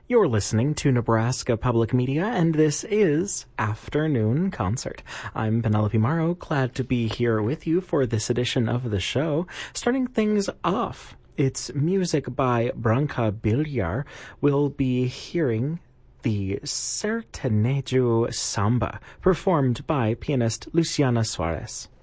You're listening to Nebraska Public Media, and this is Afternoon Concert. I'm Penelope Morrow, glad to be here with you for this edition of the show. Starting things off, it's music by Branca Billar. We'll be hearing the Sertanejo Samba, performed by pianist Luciana Suarez.